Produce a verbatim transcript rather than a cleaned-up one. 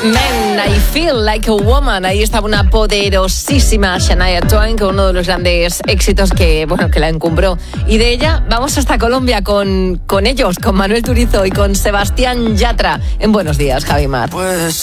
Men, I Feel Like a Woman. Ahí estaba una poderosísima Shania Twain con uno de los grandes éxitos que, bueno, que la encumbró. Y de ella vamos hasta Colombia con, con ellos, con Manuel Turizo y con Sebastián Yatra. En Buenos Días, Javi Mar. Puede ser